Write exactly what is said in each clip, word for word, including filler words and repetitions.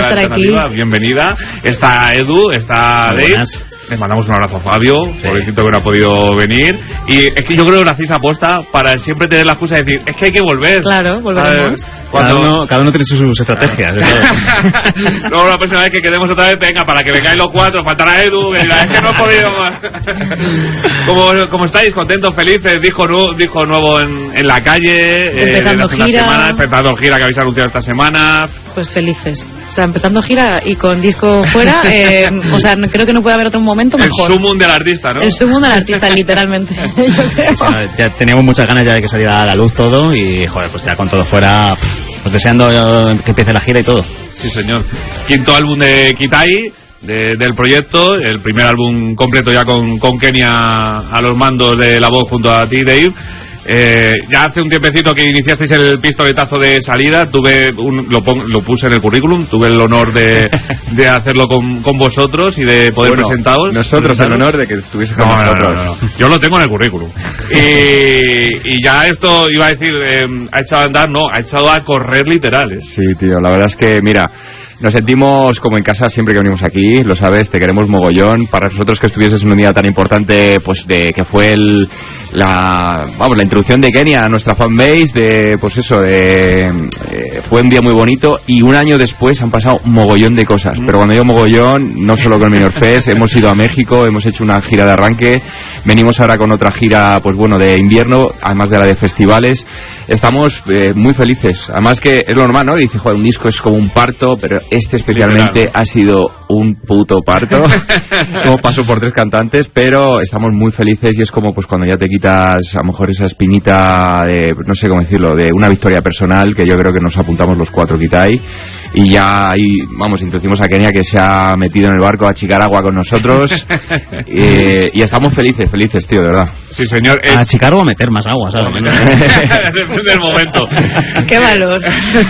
Alternativa. Aquí. Bienvenida. Está Edu, está Dave. Les mandamos un abrazo a Fabio, sí, pobrecito que no ha podido venir. Y es que yo creo que lo hacéis aposta para siempre tener la excusa de decir, es que hay que volver. Claro, volveremos. Cuando... Cada, uno, cada uno tiene sus estrategias. Luego la próxima vez que quedemos otra vez, venga, para que vengáis los cuatro, faltará Edu, que dirá, es que no he podido más. ¿Cómo, ¿Cómo estáis? ¿Contentos, felices? Disco, nu disco nuevo en, en la calle. Empezando eh, gira. Semana, empezando gira que habéis anunciado esta semana. Pues felices. O sea, empezando gira y con disco fuera, eh, o sea, creo que no puede haber otro momento mejor. El sumum del artista, ¿no? El sumum del artista, literalmente. Yo creo. O sea, ya teníamos muchas ganas ya de que saliera a la luz todo y, joder, pues ya con todo fuera, pues deseando que empiece la gira y todo. Sí, señor. Quinto álbum de Kitai, de, del proyecto, el primer álbum completo ya con, con Kenia a los mandos de la voz junto a ti, Dave. Eh, ya hace un tiempecito que iniciasteis el pistoletazo de salida, tuve un, lo, pon, lo puse en el currículum, tuve el honor de, de hacerlo con, con vosotros y de poder bueno, presentaros. Nosotros el honor de que estuviese con no, nosotros. No, no, no. Yo lo tengo en el currículum. Y, y ya esto iba a decir, eh, ha echado a andar, no, ha echado a correr literal. ¿eh? Sí, tío, la verdad es que, mira, nos sentimos como en casa siempre que venimos aquí, lo sabes, te queremos mogollón. Para nosotros que estuvieses en un día tan importante, pues de que fue el, la, vamos, la introducción de Kenia a nuestra fanbase, de, pues eso, de, eh, fue un día muy bonito y un año después han pasado mogollón de cosas. Mm. Pero cuando digo mogollón, no solo con el Benidorm Fest, hemos ido a México, hemos hecho una gira de arranque, venimos ahora con otra gira, pues bueno, de invierno, además de la de festivales. Estamos eh, muy felices, además que es lo normal, ¿no? Dice, joder, un disco es como un parto, pero este especialmente literal, ha sido un puto parto. Como paso por tres cantantes, pero estamos muy felices y es como pues cuando ya te quitas a lo mejor esa espinita de, no sé cómo decirlo, de una victoria personal, que yo creo que nos apuntamos los cuatro Kitai y ya ahí, vamos, introducimos a Kenia que se ha metido en el barco a achicar agua con nosotros eh, y estamos felices, felices, tío, de verdad. Sí, señor. Es... A achicar o a meter más agua, ¿sabes? Depende del momento. ¡Qué valor!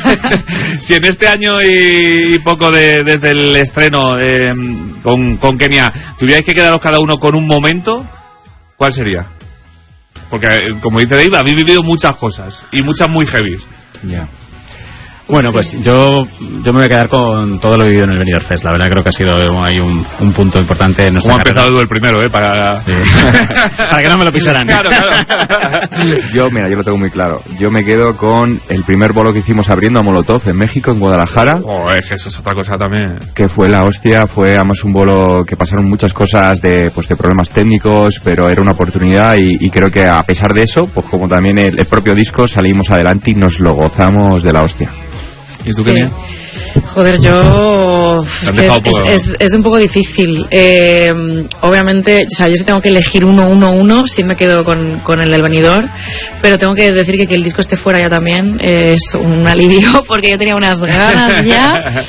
Si en este año y poco de, desde el estreno eh, con, con Kenia tuvierais que quedaros cada uno con un momento, ¿cuál sería? Porque, como dice Dave, habéis vivido muchas cosas y muchas muy heavy. Ya. Yeah. Bueno, pues yo yo me voy a quedar con todo lo vivido en el Benidorm Fest. La verdad creo que ha sido hay un, un punto importante en nuestra ¿Cómo carrera. ha empezado el primero, eh? Para... Sí. Para que no me lo pisaran. Claro, claro. Yo, mira, yo lo tengo muy claro. Yo me quedo con el primer bolo que hicimos abriendo a Molotov en México, en Guadalajara. Oh, es que eso es otra cosa también. Que fue la hostia, fue además un bolo que pasaron muchas cosas de pues de problemas técnicos, pero era una oportunidad y, y creo que a pesar de eso, pues como también el, el propio disco, salimos adelante y nos lo gozamos de la hostia. ¿Y tú, sí. Kenia? Joder, yo... Es, es, es, es un poco difícil. Eh, obviamente, o sea, yo sí tengo que elegir uno, uno, uno, sí me quedo con, con el del Benidorm, pero tengo que decir que que el disco esté fuera ya también eh, es un alivio, porque yo tenía unas ganas ya,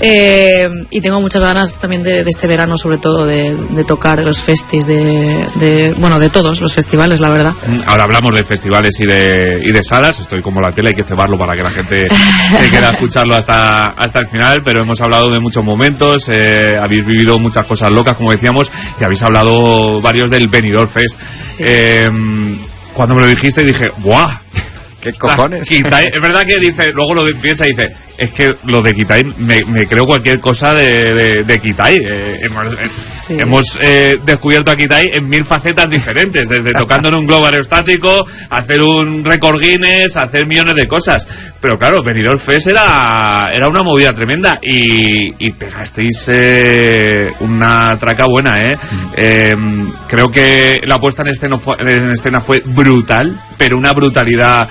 eh, y tengo muchas ganas también de, de este verano, sobre todo, de, de tocar, de los festis, de, de, bueno, de todos los festivales, la verdad. Ahora hablamos de festivales y de, y de salas, estoy como la tele, hay que cebarlo para que la gente se quede a escucharlo hasta, hasta el final, pero hemos hablado de muchos momentos, eh, habéis vivido muchas cosas locas, como decíamos, y habéis hablado varios del Benidorm Fest. Sí. Eh, cuando me lo dijiste dije, ¡buah! ¿Qué cojones? Kitai, es verdad que dice, luego lo piensa y dice, es que lo de Kitai, me, me creo cualquier cosa de, de, de Kitai. Eh, hemos eh, sí. hemos eh, descubierto a Kitai en mil facetas diferentes, desde tocando en un globo aerostático, hacer un récord Guinness, hacer millones de cosas. Pero claro, Benidorm Fest era, era una movida tremenda y, y pegasteis eh, una traca buena, ¿eh? Mm. eh. Creo que la puesta en escena, fue, en escena fue brutal, pero una brutalidad...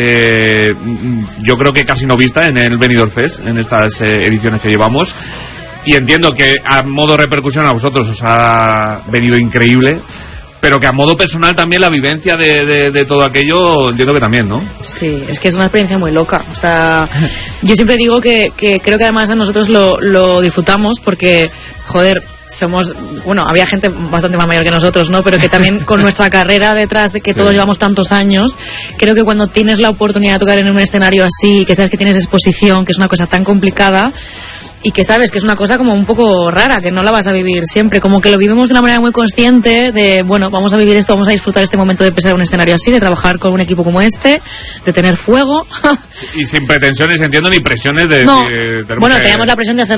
Eh, yo creo que casi no vista en el Benidorm Fest, en estas eh, ediciones que llevamos, y entiendo que a modo repercusión a vosotros os ha venido increíble, pero que a modo personal también la vivencia de, de, de todo aquello entiendo que también, ¿no? Sí, es que es una experiencia muy loca, o sea, yo siempre digo que, que creo que además nosotros lo, lo disfrutamos porque, joder, somos, bueno, había gente bastante más mayor que nosotros, ¿no? Pero que también con nuestra carrera detrás, de que sí. todos llevamos tantos años, creo que cuando tienes la oportunidad de tocar en un escenario así, que sabes que tienes exposición, que es una cosa tan complicada, y que sabes que es una cosa como un poco rara, que no la vas a vivir siempre, como que lo vivimos de una manera muy consciente, de, bueno, vamos a vivir esto, vamos a disfrutar este momento de pisar un escenario así, de trabajar con un equipo como este, de tener fuego. Y sin pretensiones, entiendo, ni presiones de... No, de, de bueno, que... teníamos la presión de hacer